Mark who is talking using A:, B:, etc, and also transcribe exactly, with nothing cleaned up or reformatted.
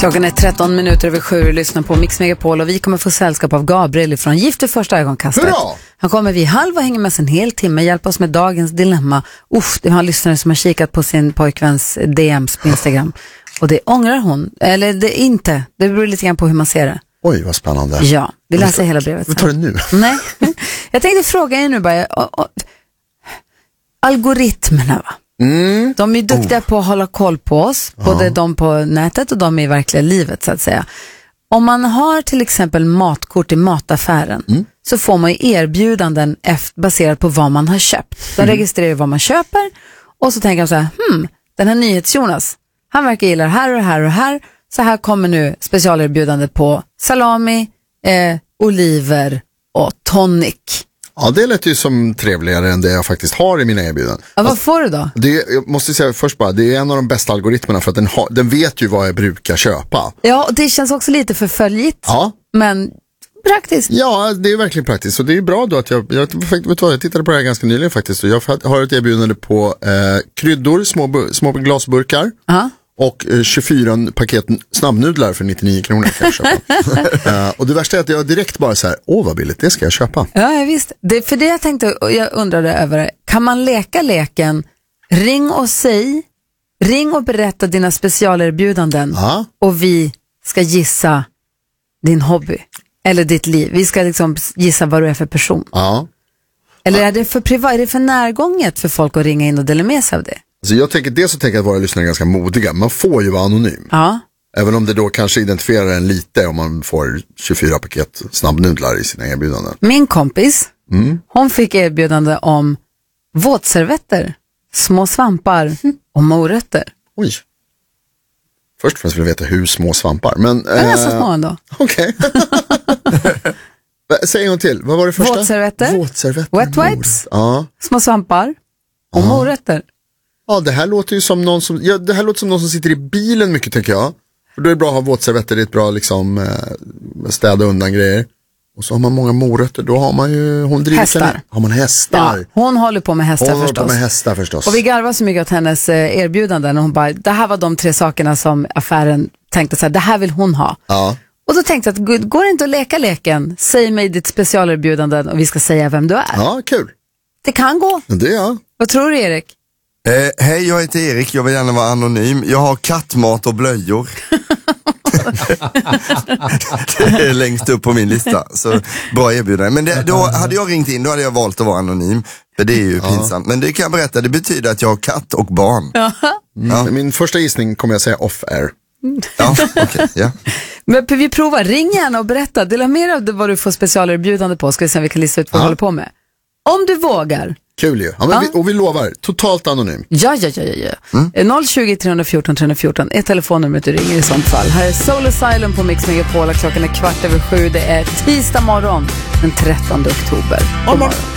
A: Klockan är tretton minuter över sju och lyssnar på Mix Megapol och vi kommer få sällskap av Gabriel från Gift vid första ögonkastet.
B: Hurra!
A: Han kommer vid halv och hänger med oss en hel timme, hjälpa oss med dagens dilemma. Uff, det har en lyssnare som har kikat på sin pojkväns D Ms på Instagram. Och det ångrar hon, eller det inte. Det beror lite grann på hur man ser det.
B: Oj, vad spännande.
A: Ja, vi läser hela brevet.
B: Vi tar det nu.
A: Nej, jag tänkte fråga er nu bara. Och, och, algoritmerna va?
B: Mm.
A: De är ju duktiga oh. på att hålla koll på oss, både ja. de på nätet och de i verkliga livet så att säga. Om man har till exempel matkort i mataffären mm. så får man ju erbjudanden efter, baserat på vad man har köpt. De mm. registrerar vad man köper och så tänker de så här, hmm, den här NyhetsJonas, han verkar gilla det här och det här och det här. Så här kommer nu specialerbjudande på salami, eh, oliver och tonic.
B: Ja, det lät ju som trevligare än det jag faktiskt har i mina erbjudanden.
A: Ja, vad får du då?
B: Det, jag måste säga först bara, det är en av de bästa algoritmerna för att den, ha, den vet ju vad jag brukar köpa.
A: Ja, och det känns också lite förföljigt.
B: Ja.
A: Men praktiskt.
B: Ja, det är verkligen praktiskt. Så det är bra då att jag, jag, vet du vad, jag tittade på det här ganska nyligen faktiskt. Och jag har ett erbjudande på eh, kryddor, små, små glasburkar.
A: Ja.
B: Och eh, tjugofyra paket snabbnudlar för nittionio kronor kan jag köpa. uh, och det värsta är att jag direkt bara så här, åh vad billigt, det ska jag köpa.
A: Ja, visst. Det, för det jag tänkte, och jag undrade över, kan man leka leken, ring och säg, ring och berätta dina specialerbjudanden
B: uh.
A: och vi ska gissa din hobby eller ditt liv. Vi ska liksom gissa vad du är för person.
B: Ja.
A: Eller är det för privat, är det för närgånget för folk att ringa in och dela med sig av det?
B: Så jag tänker, det så tänker jag att våra lyssnare är ganska modiga. Man får ju vara anonym.
A: Ja.
B: Även om det då kanske identifierar en lite om man får tjugofyra paket snabbnudlar i sina erbjudanden.
A: Min kompis,
B: mm.
A: hon fick erbjudande om våtservetter, små svampar och morötter.
B: Oj. Först och främst vill jag veta hur små svampar. Men,
A: ja, äh, så små ändå.
B: Okej. Säg en gång till. Vad var det första?
A: Våtservetter.
B: Våtservetter.
A: Wet wipes.
B: Ja.
A: Små svampar och ja. morötter.
B: Ja, det här låter ju som någon som, ja, det här låter som någon som sitter i bilen mycket, tänker jag. För då är det bra att ha våtservetter, det är ett bra liksom eh, städa undan grejer. Och så har man många morötter, då har man ju, hon driver
A: hästar.
B: Kan, har man hästar.
A: Ja, hon håller på med hästar
B: hon
A: förstås.
B: Hon håller på med hästar förstås.
A: Och vi garvar så mycket åt hennes eh, erbjudanden och hon bara, det här var de tre sakerna som affären tänkte så här, det här vill hon ha.
B: Ja.
A: Och då tänkte jag att går det inte att leka leken, säg mig ditt specialerbjudanden och vi ska säga vem du är.
B: Ja, kul.
A: Det kan gå.
B: Det är jag.
A: Vad tror du, Erik?
C: Eh, Hej, jag heter Erik, jag vill gärna vara anonym. Jag har kattmat och blöjor. Det är längst upp på min lista. Så bra erbjudande. Men det, då hade jag ringt in, då hade jag valt att vara anonym. För det är ju ja. pinsamt. Men det kan jag berätta, det betyder att jag har katt och barn.
A: Ja.
B: Ja. Min första gissning kommer jag säga off-air.
C: Ja, okej, okay, ja.
A: Men vi provar, ring gärna och berätta. Dela mer av det vad du får specialerbjudande på. Ska vi se om vi kan lista ut vad ja. du håller på med. Om du vågar.
B: Kul ju. Ja, men
A: ja.
B: vi, och vi lovar, totalt anonym.
A: Ja, ja, ja, ja. Mm. noll tjugo, tre fjorton, tre fjorton är telefonnumret du ringer i sånt fall. Här är Soul Asylum på Mix Megapol. Klockan är kvart över sju. Det är tisdag morgon den trettonde oktober. God morgon.